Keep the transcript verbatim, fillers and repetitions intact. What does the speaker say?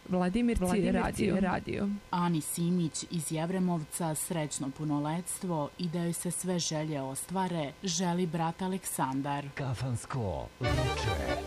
Vladimir radio. radio. Ani Simić iz Jevremovca srećno punoletstvo i da joj se sve želje ostvare želi brat Aleksandar. Kafansko veče.